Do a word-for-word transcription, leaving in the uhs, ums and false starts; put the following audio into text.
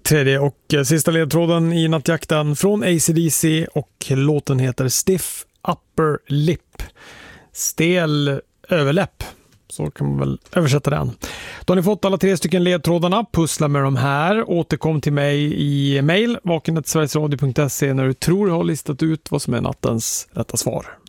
Tredje och sista ledtråden i nattjakten från A C D C och låten heter Stiff Upper Lip. Stel överläpp. Så kan man väl översätta den. Då har ni fått alla tre stycken ledtrådarna. Pussla med de här. Återkom till mig i mail vaken at sverigesradio punkt se när du tror jag har listat ut vad som är nattens rätta svar.